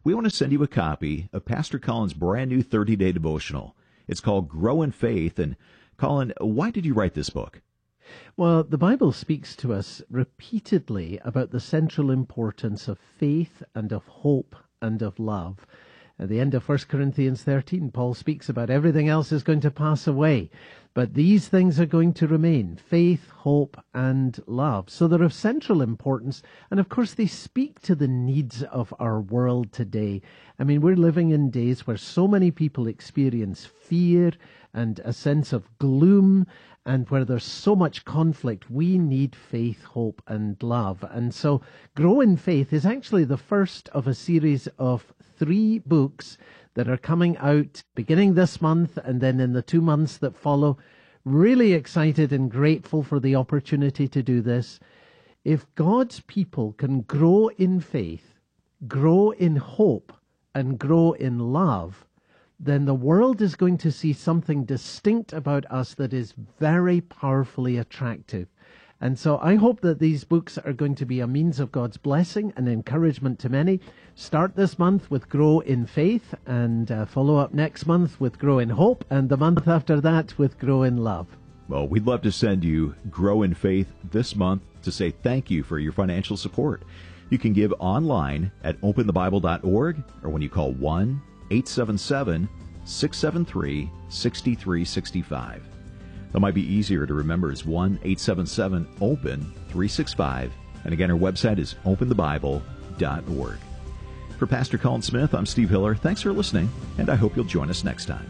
we want to send you a copy of Pastor Colin's brand new 30-day devotional. It's called Grow in Faith. And Colin, why did you write this book? Well, the Bible speaks to us repeatedly about the central importance of faith and of hope and of love. At the end of 1 Corinthians 13, Paul speaks about everything else is going to pass away, but these things are going to remain: faith, hope, and love. So they're of central importance, and of course they speak to the needs of our world today. I mean, we're living in days where so many people experience fear and a sense of gloom, and where there's so much conflict. We need faith, hope, and love. And so Grow in Faith is actually the first of a series of 3 books that are coming out beginning this month and then in the 2 months that follow. Really excited and grateful for the opportunity to do this. If God's people can grow in faith, grow in hope, and grow in love, then the world is going to see something distinct about us that is very powerfully attractive. And so I hope that these books are going to be a means of God's blessing and encouragement to many. Start this month with Grow in Faith, and follow up next month with Grow in Hope, and the month after that with Grow in Love. Well, we'd love to send you Grow in Faith this month to say thank you for your financial support. You can give online at openthebible.org, or when you call 1-877-673-6365. That might be easier to remember is 1-877-OPEN-365. And again, our website is openthebible.org. For Pastor Colin Smith, I'm Steve Hiller. Thanks for listening, and I hope you'll join us next time.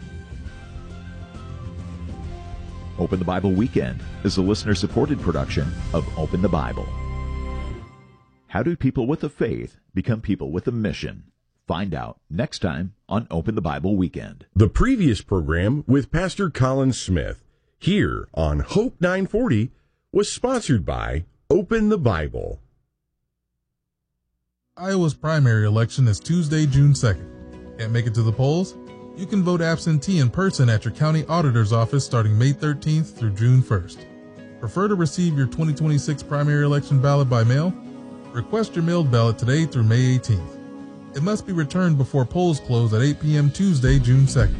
Open the Bible Weekend is a listener-supported production of Open the Bible. How do people with a faith become people with a mission? Find out next time on Open the Bible Weekend. The previous program with Pastor Colin Smith here on Hope 940 was sponsored by Open the Bible. Iowa's primary election is Tuesday, June 2nd. Can't make it to the polls? You can vote absentee in person at your county auditor's office starting May 13th through June 1st. Prefer to receive your 2026 primary election ballot by mail? Request your mailed ballot today through May 18th. It must be returned before polls close at 8 p.m. Tuesday, June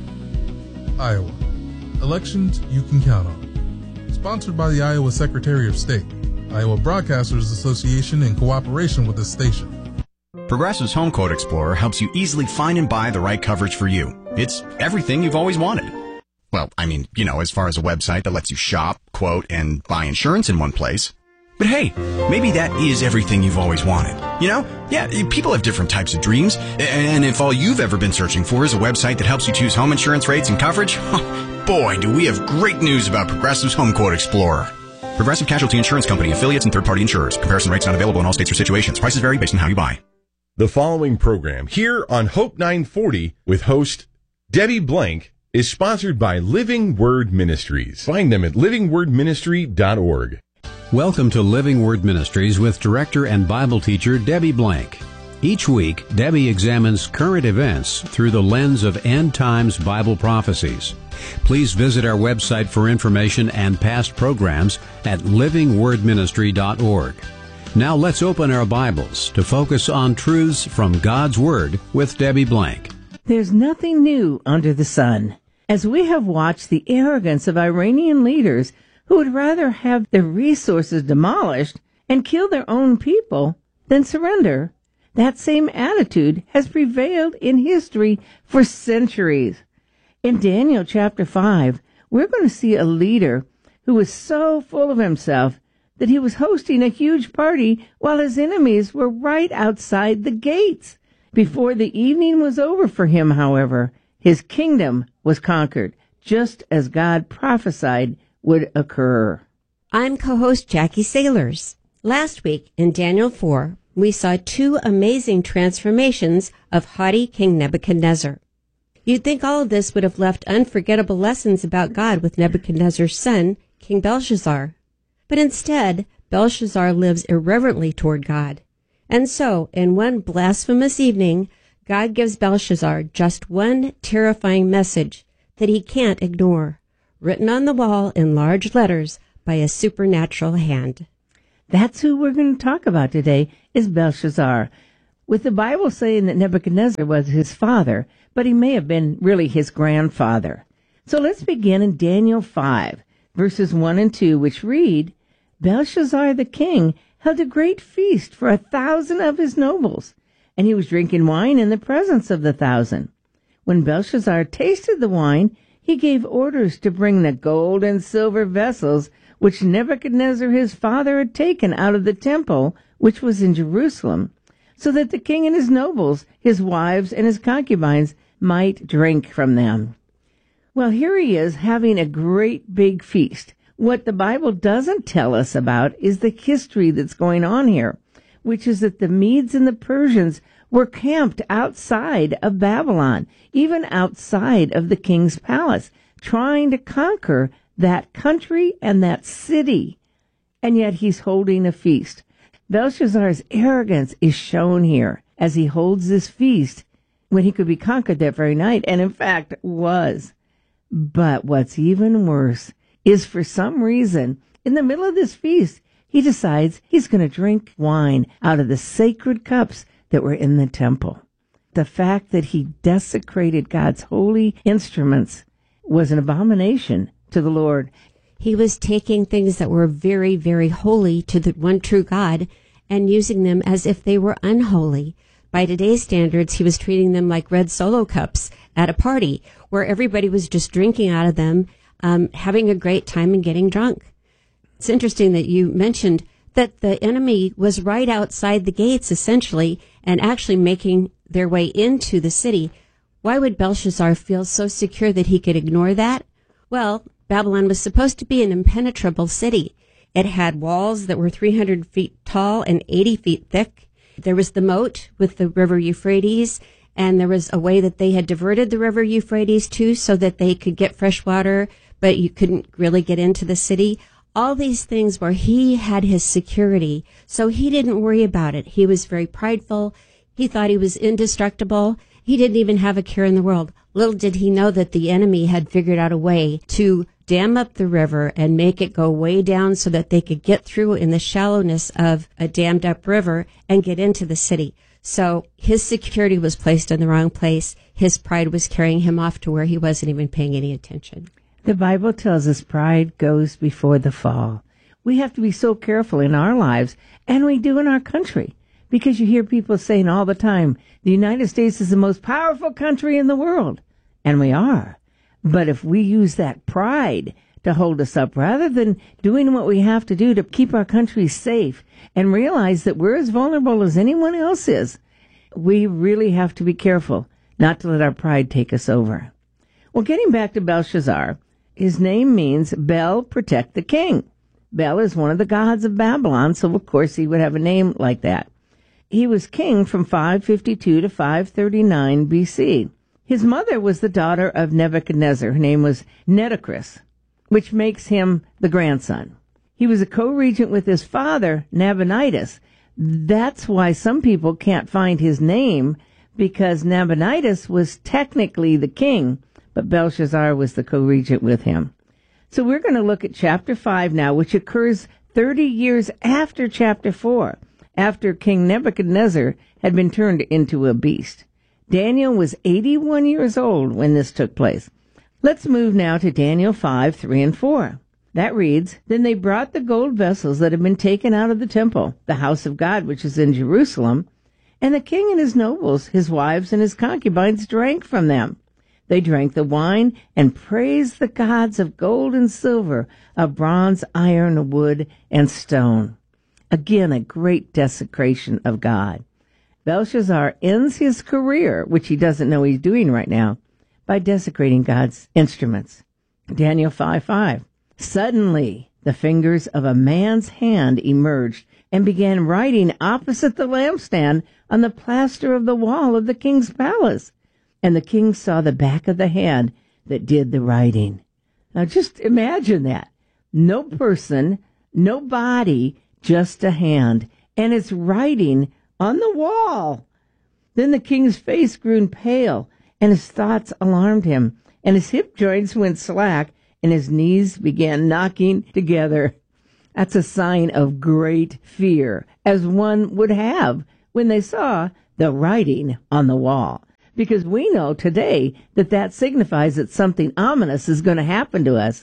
2nd. Iowa. Elections you can count on. Sponsored by the Iowa Secretary of State, Iowa Broadcasters Association, in cooperation with this station. Progressive's Home Quote Explorer helps you easily find and buy the right coverage for you. It's everything you've always wanted. Well, I mean, as far as a website that lets you shop, quote, and buy insurance in one place. But hey, maybe that is everything you've always wanted. Yeah, people have different types of dreams. And if all you've ever been searching for is a website that helps you choose home insurance rates and coverage, boy, do we have great news about Progressive's Home Quote Explorer. Progressive Casualty Insurance Company, affiliates, and third-party insurers. Comparison rates not available in all states or situations. Prices vary based on how you buy. The following program here on Hope 940 with host Debbie Blank is sponsored by Living Word Ministries. Find them at livingwordministry.org. Welcome to Living Word Ministries with director and Bible teacher Debbie Blank. Each week, Debbie examines current events through the lens of end times Bible prophecies. Please visit our website for information and past programs at livingwordministry.org. Now let's open our Bibles to focus on truths from God's Word with Debbie Blank. There's nothing new under the sun. As we have watched the arrogance of Iranian leaders who would rather have their resources demolished and kill their own people than surrender, that same attitude has prevailed in history for centuries. In Daniel chapter 5, we're going to see a leader who was so full of himself that he was hosting a huge party while his enemies were right outside the gates. Before the evening was over for him, however, his kingdom was conquered, just as God prophesied would occur. I'm co-host Jackie Sailors. Last week in Daniel 4, we saw 2 amazing transformations of haughty King Nebuchadnezzar. You'd think all of this would have left unforgettable lessons about God with Nebuchadnezzar's son, King Belshazzar. But instead, Belshazzar lives irreverently toward God. And so, in one blasphemous evening, God gives Belshazzar just one terrifying message that he can't ignore, written on the wall in large letters by a supernatural hand. That's who we're going to talk about today, is Belshazzar. with the Bible saying that Nebuchadnezzar was his father, but he may have been really his grandfather. So let's begin in Daniel 5, verses 1 and 2, which read, Belshazzar the king held a great feast for 1,000 of his nobles, and he was drinking wine in the presence of the 1,000. When Belshazzar tasted the wine, he gave orders to bring the gold and silver vessels which Nebuchadnezzar his father had taken out of the temple, which was in Jerusalem, so that the king and his nobles, his wives, and his concubines might drink from them. Well, here he is having a great big feast. What the Bible doesn't tell us about is the history that's going on here, which is that the Medes and the Persians were camped outside of Babylon, even outside of the king's palace, trying to conquer that country and that city. And yet he's holding a feast. Belshazzar's arrogance is shown here as he holds this feast when he could be conquered that very night, and in fact was. But what's even worse is for some reason, in the middle of this feast, he decides he's going to drink wine out of the sacred cups that were in the temple. The fact that he desecrated God's holy instruments was an abomination to the Lord. He was taking things that were very, very holy to the one true God and using them as if they were unholy. By today's standards, he was treating them like red Solo cups at a party where everybody was just drinking out of them, having a great time and getting drunk. It's interesting that you mentioned that the enemy was right outside the gates, essentially, and actually making their way into the city. Why would Belshazzar feel so secure that he could ignore that? Well, Babylon was supposed to be an impenetrable city. It had walls that were 300 feet tall and 80 feet thick. There was the moat with the river Euphrates, and there was a way that they had diverted the river Euphrates too so that they could get fresh water, but you couldn't really get into the city. All these things where he had his security, so he didn't worry about it. He was very prideful. He thought he was indestructible. He didn't even have a care in the world. Little did he know that the enemy had figured out a way to dam up the river and make it go way down so that they could get through in the shallowness of a dammed up river and get into the city. So his security was placed in the wrong place. His pride was carrying him off to where he wasn't even paying any attention. The Bible tells us pride goes before the fall. We have to be so careful in our lives, and we do in our country, because you hear people saying all the time, the United States is the most powerful country in the world. And we are. But if we use that pride to hold us up, rather than doing what we have to do to keep our country safe and realize that we're as vulnerable as anyone else is, we really have to be careful not to let our pride take us over. Well, getting back to Belshazzar, his name means Bel, protect the king. Bel is one of the gods of Babylon, so of course he would have a name like that. He was king from 552 to 539 BC. His mother was the daughter of Nebuchadnezzar. Her name was Nitocris, which makes him the grandson. He was a co-regent with his father, Nabonidus. That's why some people can't find his name, because Nabonidus was technically the king, but Belshazzar was the co-regent with him. So we're going to look at chapter 5 now, which occurs 30 years after chapter 4, after King Nebuchadnezzar had been turned into a beast. Daniel was 81 years old when this took place. Let's move now to Daniel 5, 3 and 4. That reads, Then they brought the gold vessels that had been taken out of the temple, the house of God, which is in Jerusalem, and the king and his nobles, his wives and his concubines drank from them. They drank the wine and praised the gods of gold and silver, of bronze, iron, wood, and stone. Again, a great desecration of God. Belshazzar ends his career, which he doesn't know he's doing right now, by desecrating God's instruments. Daniel 5:5. Suddenly, the fingers of a man's hand emerged and began writing opposite the lampstand on the plaster of the wall of the king's palace. And the king saw the back of the hand that did the writing. Now just imagine that. No person, no body, just a hand. And it's writing on the wall. Then the king's face grew pale, and his thoughts alarmed him, and his hip joints went slack, and his knees began knocking together. That's a sign of great fear, as one would have when they saw the writing on the wall. Because we know today that signifies that something ominous is going to happen to us.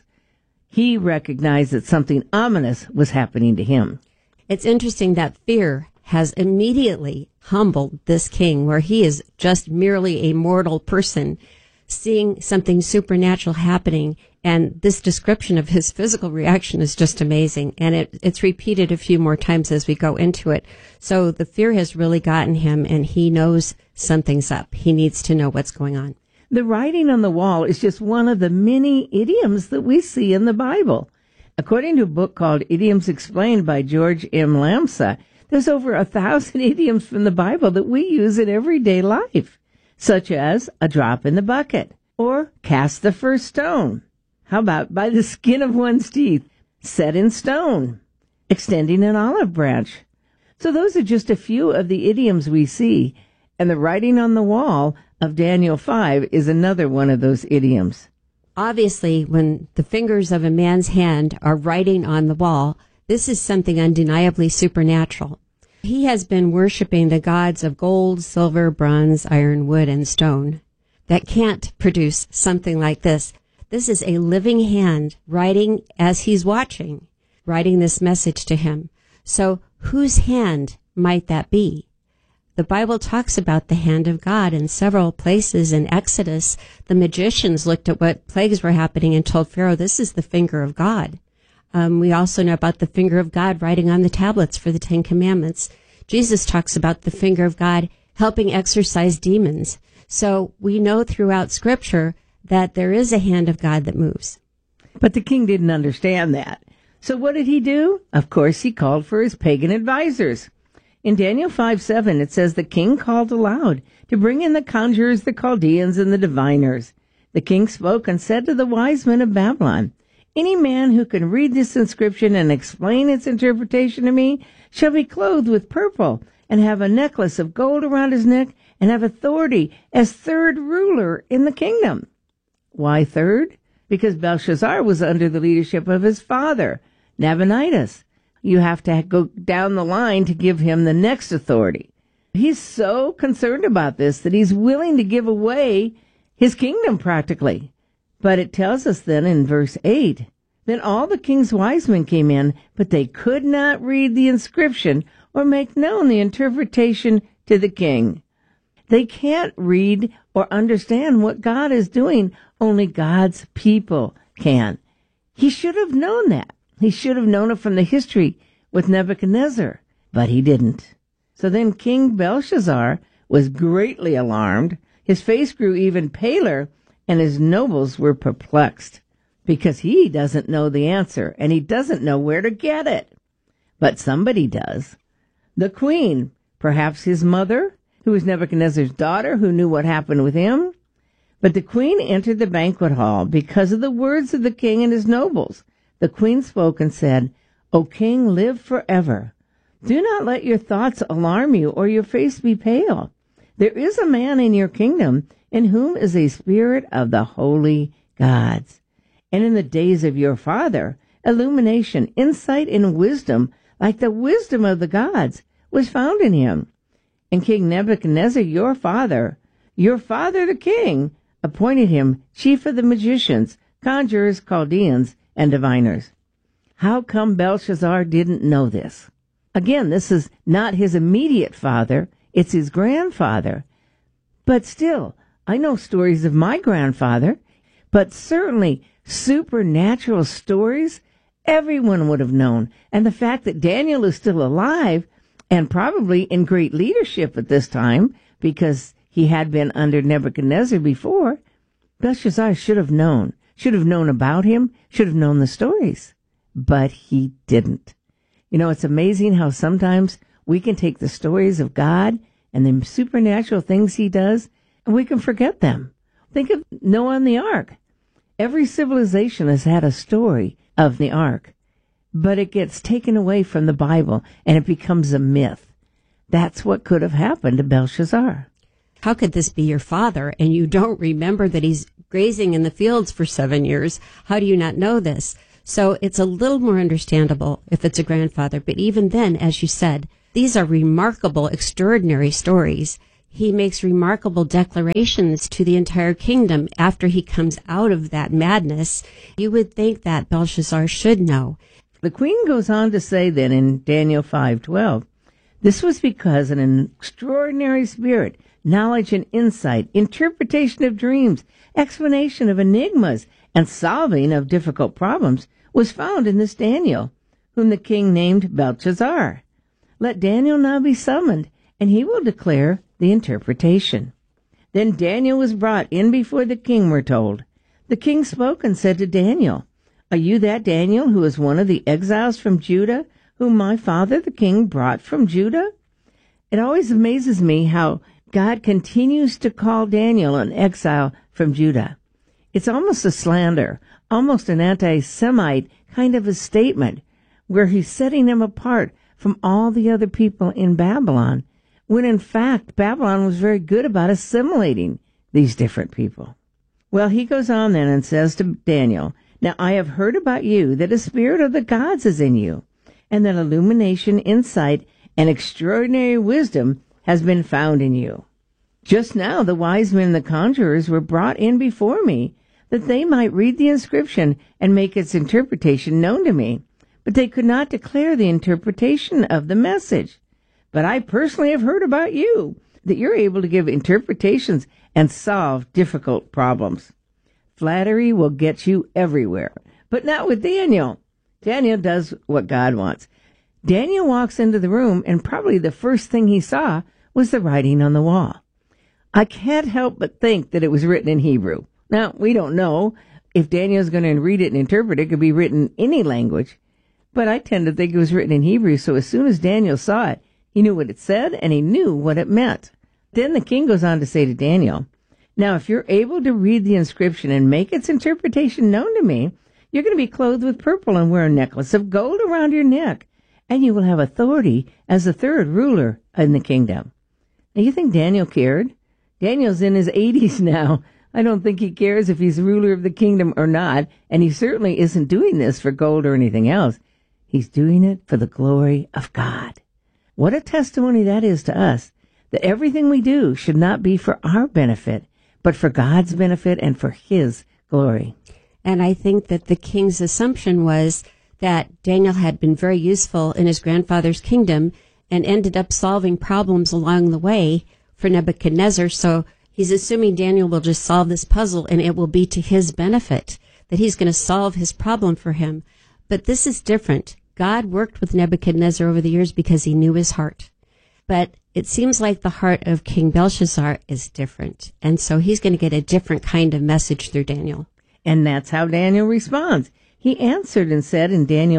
He recognized that something ominous was happening to him. It's interesting that fear has immediately humbled this king, where he is just merely a mortal person seeing something supernatural happening. And this description of his physical reaction is just amazing. And it's repeated a few more times as we go into it. So the fear has really gotten him, and he knows something's up. He needs to know what's going on. The writing on the wall is just one of the many idioms that we see in the Bible. According to a book called Idioms Explained by George M. Lamsa, there's over 1,000 idioms from the Bible that we use in everyday life, such as a drop in the bucket, or cast the first stone. How about by the skin of one's teeth, set in stone, extending an olive branch. So those are just a few of the idioms we see, and the writing on the wall of Daniel 5 is another one of those idioms. Obviously, when the fingers of a man's hand are writing on the wall, this is something undeniably supernatural. He has been worshiping the gods of gold, silver, bronze, iron, wood, and stone that can't produce something like this. This is a living hand writing as he's watching, writing this message to him. So whose hand might that be? The Bible talks about the hand of God in several places. In Exodus, the magicians looked at what plagues were happening and told Pharaoh, this is the finger of God. We also know about the finger of God writing on the tablets for the Ten Commandments. Jesus talks about the finger of God helping exorcise demons. So we know throughout Scripture that there is a hand of God that moves. But the king didn't understand that. So what did he do? Of course, he called for his pagan advisors. In Daniel 5:7, it says, the king called aloud to bring in the conjurers, the Chaldeans, and the diviners. The king spoke and said to the wise men of Babylon, any man who can read this inscription and explain its interpretation to me shall be clothed with purple and have a necklace of gold around his neck and have authority as third ruler in the kingdom. Why third? Because Belshazzar was under the leadership of his father, Nabonidus. You have to go down the line to give him the next authority. He's so concerned about this that he's willing to give away his kingdom practically. But it tells us then in verse 8, then all the king's wise men came in, but they could not read the inscription or make known the interpretation to the king. They can't read or understand what God is doing. Only God's people can. He should have known that. He should have known it from the history with Nebuchadnezzar, but he didn't. So then King Belshazzar was greatly alarmed. His face grew even paler, and his nobles were perplexed because he doesn't know the answer and he doesn't know where to get it. But somebody does. The queen, perhaps his mother, who was Nebuchadnezzar's daughter, who knew what happened with him. But the queen entered the banquet hall because of the words of the king and his nobles. The queen spoke and said, O king, live forever. Do not let your thoughts alarm you or your face be pale. There is a man in your kingdom in whom is a spirit of the holy gods. And in the days of your father, illumination, insight, and wisdom, like the wisdom of the gods, was found in him. And King Nebuchadnezzar, your father the king, appointed him chief of the magicians, conjurers, Chaldeans, and diviners. How come Belshazzar didn't know this? Again, this is not his immediate father, it's his grandfather. But still, I know stories of my grandfather, but certainly supernatural stories everyone would have known. And the fact that Daniel is still alive and probably in great leadership at this time because he had been under Nebuchadnezzar before, Belshazzar should have known about him, should have known the stories. But he didn't. You know, it's amazing how sometimes we can take the stories of God and the supernatural things he does, and we can forget them. Think of Noah and the ark. Every civilization has had a story of the ark, but it gets taken away from the Bible and it becomes a myth. That's what could have happened to Belshazzar. How could this be your father and you don't remember that he's grazing in the fields for 7 years? How do you not know this? So it's a little more understandable if it's a grandfather. But even then, as you said, These are remarkable, extraordinary stories. He makes remarkable declarations to the entire kingdom after he comes out of that madness. You would think that Belshazzar should know. The queen goes on to say then in Daniel 5:12, this was because an extraordinary spirit, knowledge and insight, interpretation of dreams, explanation of enigmas, and solving of difficult problems was found in this Daniel, whom the king named Belshazzar. Let Daniel now be summoned, and he will declare the interpretation. Then Daniel was brought in before the king, we're told. The king spoke and said to Daniel, are you that Daniel who is one of the exiles from Judah, whom my father the king brought from Judah? It always amazes me how God continues to call Daniel an exile from Judah. It's almost a slander, almost an anti-Semite kind of a statement, where he's setting them apart from all the other people in Babylon, when in fact Babylon was very good about assimilating these different people. Well, he goes on then and says to Daniel, now I have heard about you that a spirit of the gods is in you, and that illumination, insight, and extraordinary wisdom has been found in you. Just now the wise men and the conjurers were brought in before me, that they might read the inscription and make its interpretation known to me, but they could not declare the interpretation of the message. But I personally have heard about you, that you're able to give interpretations and solve difficult problems. Flattery will get you everywhere, but not with Daniel. Daniel does what God wants. Daniel walks into the room, and probably the first thing he saw was the writing on the wall. I can't help but think that it was written in Hebrew. Now, we don't know if Daniel's going to read it and interpret it. It could be written in any language, but I tend to think it was written in Hebrew, so as soon as Daniel saw it, he knew what it said, and he knew what it meant. Then the king goes on to say to Daniel, now, if you're able to read the inscription and make its interpretation known to me, you're going to be clothed with purple and wear a necklace of gold around your neck, and you will have authority as the third ruler in the kingdom. Now, you think Daniel cared? Daniel's in his 80s now. I don't think he cares if he's ruler of the kingdom or not, and he certainly isn't doing this for gold or anything else. He's doing it for the glory of God. What a testimony that is to us, that everything we do should not be for our benefit, but for God's benefit and for His glory. And I think that the king's assumption was that Daniel had been very useful in his grandfather's kingdom and ended up solving problems along the way for Nebuchadnezzar. So he's assuming Daniel will just solve this puzzle and it will be to his benefit, that he's going to solve his problem for him. But this is different. God worked with Nebuchadnezzar over the years because he knew his heart. But it seems like the heart of King Belshazzar is different. And so he's going to get a different kind of message through Daniel. And that's how Daniel responds. He answered and said in Daniel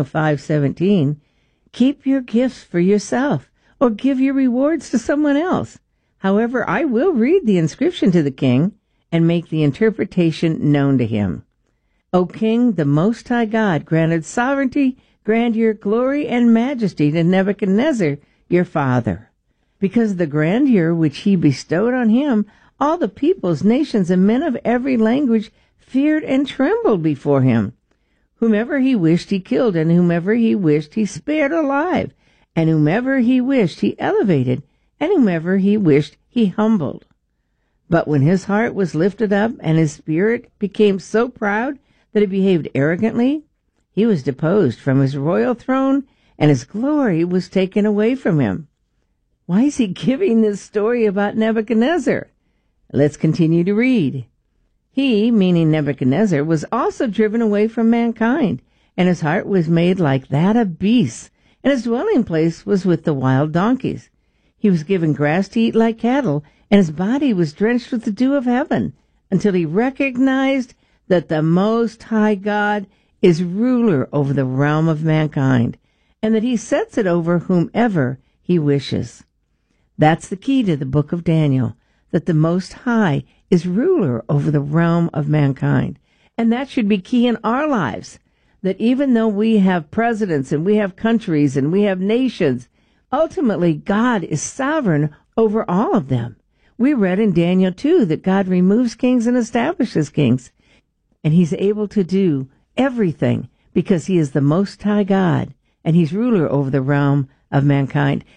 5:17, keep your gifts for yourself, or give your rewards to someone else. However, I will read the inscription to the king and make the interpretation known to him. O king, the Most High God granted sovereignty, grandeur, glory, and majesty to Nebuchadnezzar, your father. Because of the grandeur which he bestowed on him, all the peoples, nations, and men of every language feared and trembled before him. Whomever he wished he killed, and whomever he wished he spared alive, and whomever he wished he elevated, and whomever he wished he humbled. But when his heart was lifted up, and his spirit became so proud that he behaved arrogantly, he was deposed from his royal throne, and his glory was taken away from him. Why is he giving this story about Nebuchadnezzar? Let's continue to read. He, meaning Nebuchadnezzar, was also driven away from mankind, and his heart was made like that of beasts, and his dwelling place was with the wild donkeys. He was given grass to eat like cattle, and his body was drenched with the dew of heaven, until he recognized that the Most High God is ruler over the realm of mankind, and that he sets it over whomever he wishes. That's the key to the book of Daniel, that the Most High is ruler over the realm of mankind. And that should be key in our lives, that even though we have presidents and we have countries and we have nations, ultimately God is sovereign over all of them. We read in Daniel 2 that God removes kings and establishes kings, and he's able to do everything because he is the Most High God, and he's ruler over the realm of mankind.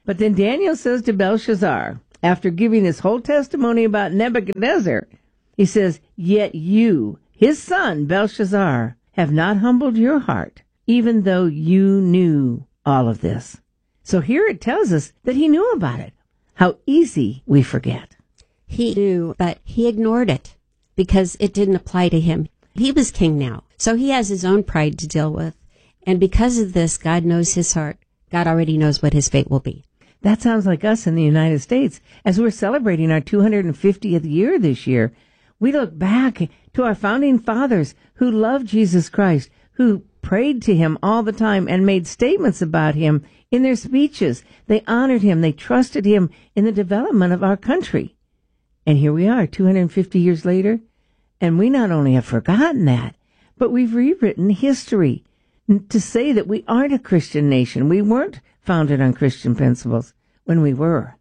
But then Daniel says to Belshazzar, after giving his whole testimony about Nebuchadnezzar, he says, "Yet you, his son Belshazzar, have not humbled your heart, even though you knew all of this." So here it tells us that he knew about it. How easy we forget. He knew, but he ignored it because it didn't apply to him. He was king now, so he has his own pride to deal with. And because of this, God knows his heart. God already knows what his fate will be. That sounds like us in the United States. As we're celebrating our 250th year this year, we look back to our founding fathers who loved Jesus Christ, who prayed to him all the time and made statements about him in their speeches. They honored him. They trusted him in the development of our country. And here we are 250 years later, and we not only have forgotten that, but we've rewritten history to say that we aren't a Christian nation. We weren't founded on Christian principles when we were.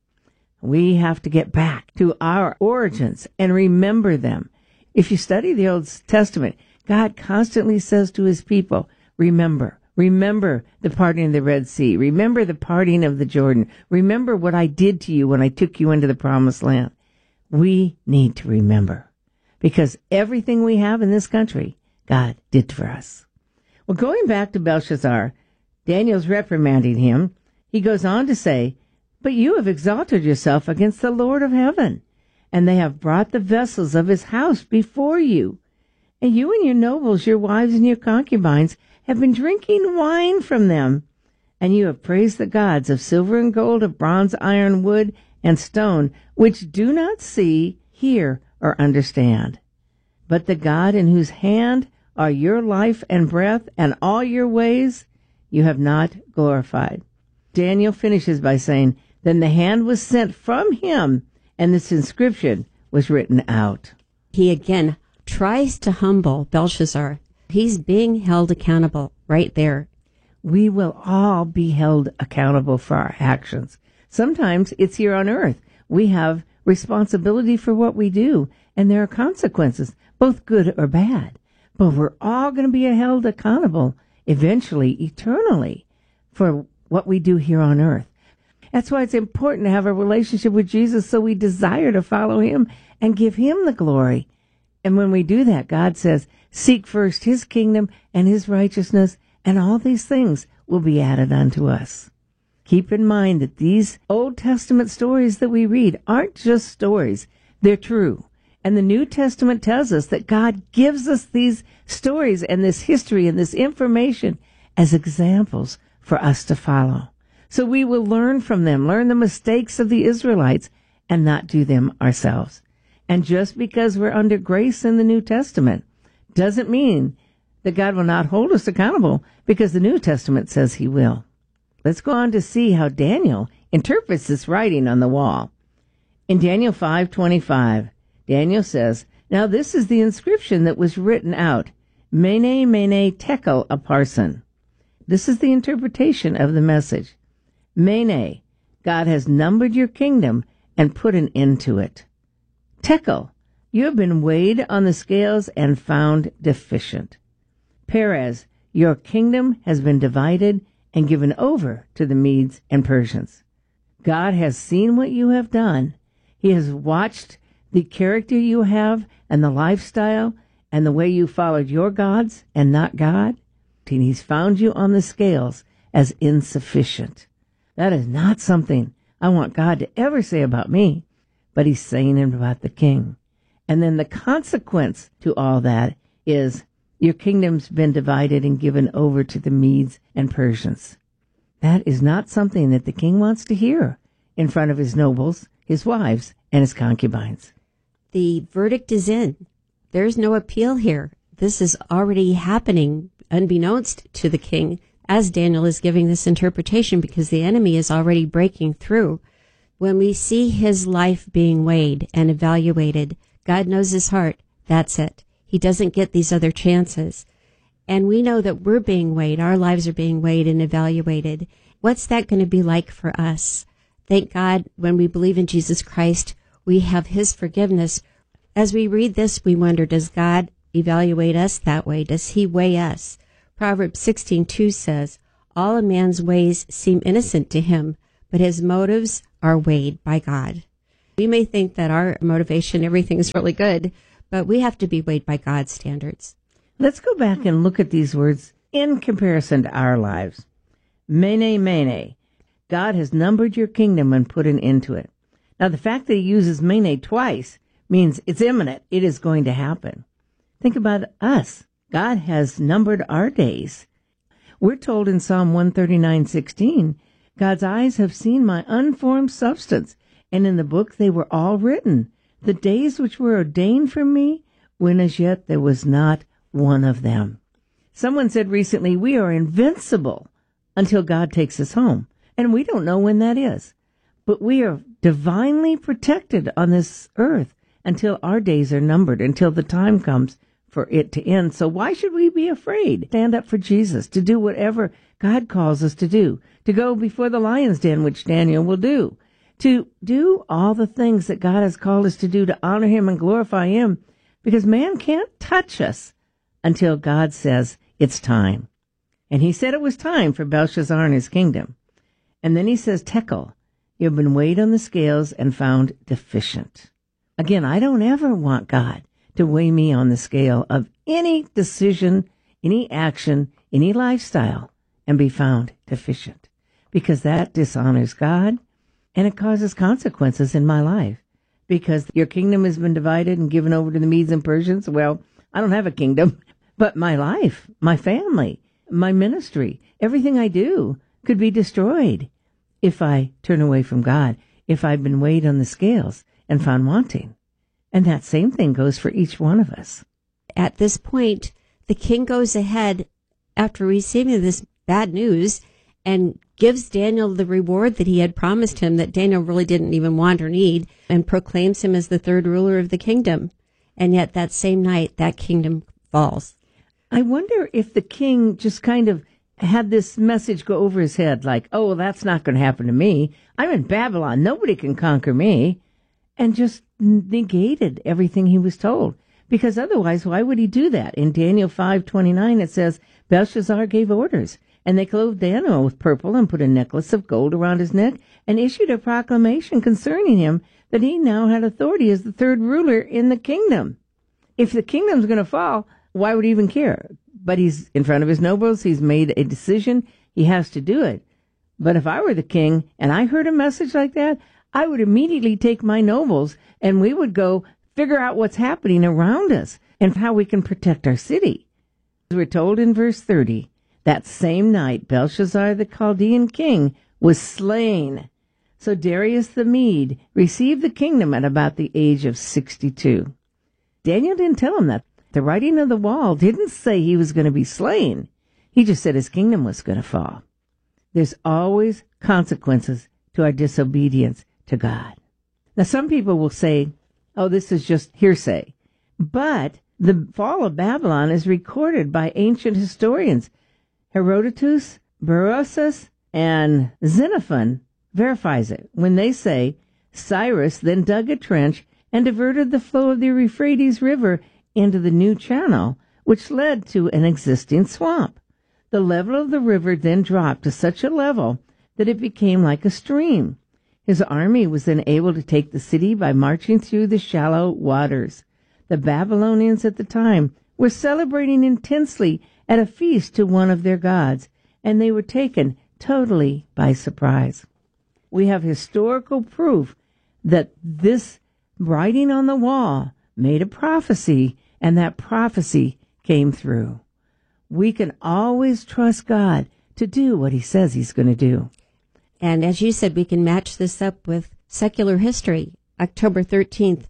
We have to get back to our origins and remember them. If you study the Old Testament, God constantly says to his people, remember the parting of the Red Sea. Remember the parting of the Jordan. Remember what I did to you when I took you into the promised land. We need to remember because everything we have in this country, God did for us. Well, going back to Belshazzar, Daniel's reprimanding him. He goes on to say, "But you have exalted yourself against the Lord of heaven, and they have brought the vessels of his house before you. And you and your nobles, your wives and your concubines, have been drinking wine from them. And you have praised the gods of silver and gold, of bronze, iron, wood, and stone, which do not see, hear, or understand. But the God in whose hand are your life and breath and all your ways, you have not glorified." Daniel finishes by saying, "Then the hand was sent from him, and this inscription was written out." He again tries to humble Belshazzar. He's being held accountable right there. We will all be held accountable for our actions. Sometimes it's here on earth. We have responsibility for what we do, and there are consequences, both good or bad. But we're all going to be held accountable, eventually, eternally, for what we do here on earth. That's why it's important to have a relationship with Jesus so we desire to follow him and give him the glory. And when we do that, God says, seek first his kingdom and his righteousness, and all these things will be added unto us. Keep in mind that these Old Testament stories that we read aren't just stories. They're true. And the New Testament tells us that God gives us these stories and this history and this information as examples for us to follow. So we will learn from them, learn the mistakes of the Israelites, and not do them ourselves. And just because we're under grace in the New Testament doesn't mean that God will not hold us accountable, because the New Testament says he will. Let's go on to see how Daniel interprets this writing on the wall. In Daniel 5:25, Daniel says, "Now this is the inscription that was written out, Mene, Mene, Tekel, Upharsin." This is the interpretation of the message. Mene, God has numbered your kingdom and put an end to it. Tekel, you have been weighed on the scales and found deficient. Perez, your kingdom has been divided and given over to the Medes and Persians. God has seen what you have done. He has watched the character you have and the lifestyle and the way you followed your gods and not God. And he's found you on the scales as insufficient. That is not something I want God to ever say about me, but he's saying it about the king. And then the consequence to all that is your kingdom's been divided and given over to the Medes and Persians. That is not something that the king wants to hear in front of his nobles, his wives, and his concubines. The verdict is in. There's no appeal here. This is already happening unbeknownst to the king as Daniel is giving this interpretation, because the enemy is already breaking through. When we see his life being weighed and evaluated, God knows his heart. That's it. He doesn't get these other chances. And we know that we're being weighed. Our lives are being weighed and evaluated. What's that going to be like for us? Thank God, when we believe in Jesus Christ, we have his forgiveness. As we read this, we wonder, does God evaluate us that way? Does he weigh us? Proverbs 16:2 says, all a man's ways seem innocent to him, but his motives are weighed by God. We may think that our motivation, everything is really good, but we have to be weighed by God's standards. Let's go back and look at these words in comparison to our lives. Mene, mene. God has numbered your kingdom and put an end to it. Now, the fact that he uses mene twice means it's imminent. It is going to happen. Think about us. God has numbered our days. We're told in Psalm 139:16, God's eyes have seen my unformed substance, and in the book they were all written, the days which were ordained for me, when as yet there was not one of them. Someone said recently, we are invincible until God takes us home, and we don't know when that is. But we are divinely protected on this earth until our days are numbered, until the time comes for it to end. So why should we be afraid? Stand up for Jesus, to do whatever God calls us to do, to go before the lion's den, which Daniel will do, to do all the things that God has called us to do, to honor him and glorify him, because man can't touch us until God says it's time. And he said it was time for Belshazzar and his kingdom. And then he says, Tekel, you have been weighed on the scales and found deficient. Again, I don't ever want God to weigh me on the scale of any decision, any action, any lifestyle, and be found deficient, because that dishonors God and it causes consequences in my life. Because your kingdom has been divided and given over to the Medes and Persians. Well, I don't have a kingdom, but my life, my family, my ministry, everything I do could be destroyed if I turn away from God, if I've been weighed on the scales and found wanting. And that same thing goes for each one of us. At this point, the king goes ahead after receiving this bad news and gives Daniel the reward that he had promised him, that Daniel really didn't even want or need, and proclaims him as the third ruler of the kingdom. And yet that same night, that kingdom falls. I wonder if the king just kind of had this message go over his head, like, oh, well, that's not going to happen to me. I'm in Babylon. Nobody can conquer me. And just negated everything he was told. Because otherwise, why would he do that? In Daniel 5:29, it says, Belshazzar gave orders, and they clothed Daniel with purple and put a necklace of gold around his neck and issued a proclamation concerning him that he now had authority as the third ruler in the kingdom. If the kingdom's going to fall, why would he even care? But he's in front of his nobles. He's made a decision. He has to do it. But if I were the king and I heard a message like that, I would immediately take my nobles and we would go figure out what's happening around us and how we can protect our city. We're told in verse 30, that same night Belshazzar the Chaldean king was slain. So Darius the Mede received the kingdom at about the age of 62. Daniel didn't tell him that. The writing of the wall didn't say he was going to be slain. He just said his kingdom was going to fall. There's always consequences to our disobedience to God. Now, some people will say, oh, this is just hearsay. But the fall of Babylon is recorded by ancient historians. Herodotus, Berosus, and Xenophon verifies it when they say Cyrus then dug a trench and diverted the flow of the Euphrates River into the new channel, which led to an existing swamp. The level of the river then dropped to such a level that it became like a stream. His army was then able to take the city by marching through the shallow waters. The Babylonians at the time were celebrating intensely at a feast to one of their gods, and they were taken totally by surprise. We have historical proof that this writing on the wall made a prophecy, and that prophecy came through. We can always trust God to do what he says he's going to do. And as you said, we can match this up with secular history. October 13th,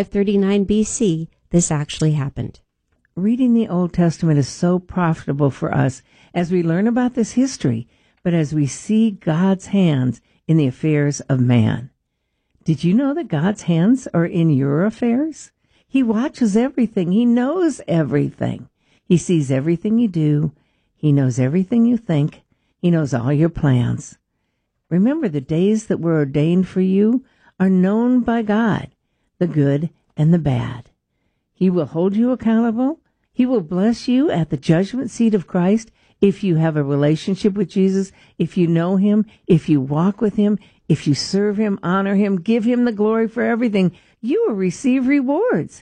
539 BC, this actually happened. Reading the Old Testament is so profitable for us as we learn about this history, but as we see God's hands in the affairs of man. Did you know that God's hands are in your affairs? He watches everything. He knows everything. He sees everything you do. He knows everything you think. He knows all your plans. Remember, the days that were ordained for you are known by God, the good and the bad. He will hold you accountable. He will bless you at the judgment seat of Christ if you have a relationship with Jesus, if you know him, if you walk with him, If you serve him, honor him, give him the glory for everything, you will receive rewards.